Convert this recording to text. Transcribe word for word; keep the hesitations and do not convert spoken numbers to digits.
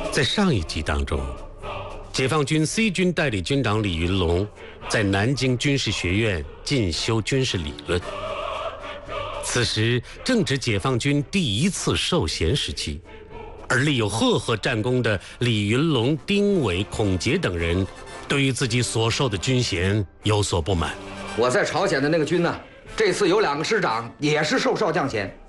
在上一集当中，解放军 C 军代理军长李云龙在南京军事学院进修军事理论。此时正值解放军第一次授衔时期，而立有赫赫战功的李云龙、丁伟、孔杰等人对于自己所受的军衔有所不满。 我在朝鲜的那个军呢，这次有两个师长也是授少将衔，